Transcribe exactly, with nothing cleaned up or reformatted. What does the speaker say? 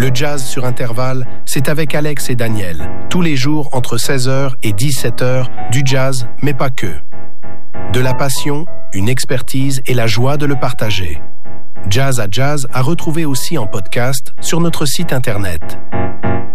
Le jazz sur intervalle, c'est avec Alex et Daniel. Tous les jours, entre seize heures et dix-sept heures, du jazz, mais pas que. De la passion, une expertise et la joie de le partager. Jazz à Jazz à retrouver aussi en podcast sur notre site internet.